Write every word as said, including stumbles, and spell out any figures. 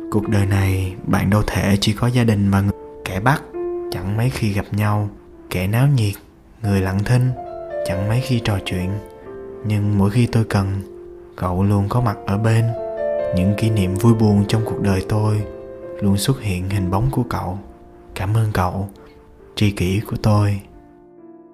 Cuộc đời này bạn đâu thể chỉ có gia đình và người. Kẻ bắt chẳng mấy khi gặp nhau, kẻ náo nhiệt, người lặng thinh chẳng mấy khi trò chuyện. Nhưng mỗi khi tôi cần, cậu luôn có mặt ở bên. Những kỷ niệm vui buồn trong cuộc đời tôi luôn xuất hiện hình bóng của cậu. Cảm ơn cậu, tri kỷ của tôi.